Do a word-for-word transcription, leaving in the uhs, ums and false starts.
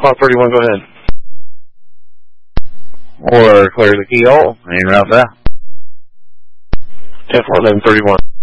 Cloud thirty-one, go ahead. Or clear the keyhole, and route that. ten four eleven thirty-one.